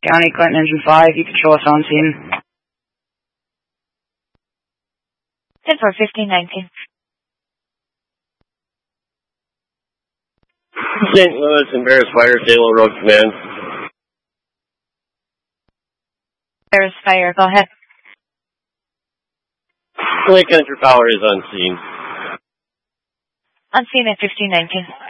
County, Clinton Engine 5, you can show us on scene. 10-4, 1519. St. Louis and Bears Fire, Taylor Road Command. Bears Fire, go ahead. Lake Country Power is on scene. On scene at 1519.